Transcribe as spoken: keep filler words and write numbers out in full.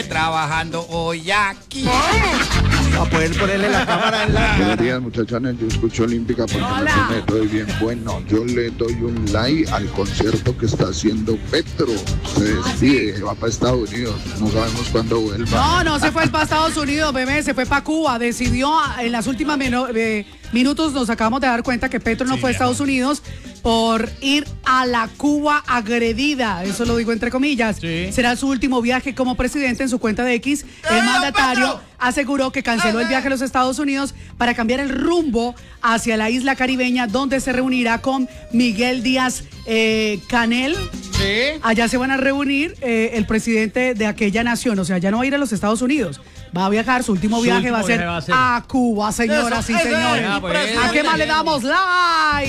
trabajando hoy aquí. Para poder ponerle la cámara en la Buenos cara. días, muchachones. Yo escucho Olímpica porque Hola. me doy bien bueno. Yo le doy un like al concierto que está haciendo Petro. Se despide, va para Estados Unidos. No sabemos cuándo vuelva. No, no se fue para Estados Unidos, bebé, se fue para Cuba. Decidió en las últimas minu- eh, minutos, nos acabamos de dar cuenta que Petro no Sí, fue a mi Estados amor. Unidos por ir a la Cuba agredida. Eso lo digo entre comillas. Sí. Será su último viaje como presidente. En su cuenta de X, el mandatario Petro! aseguró que canceló el viaje a los Estados Unidos para cambiar el rumbo hacia la isla caribeña, donde se reunirá con Miguel Díaz eh, Canel. Sí. Allá se van a reunir eh, el presidente de aquella nación, o sea, ya no va a ir a los Estados Unidos, va a viajar, su último Su viaje último va a ser viaje va a ser. a Cuba, señoras Eso, y ese es señores. el ¿A presidente. qué más le damos like?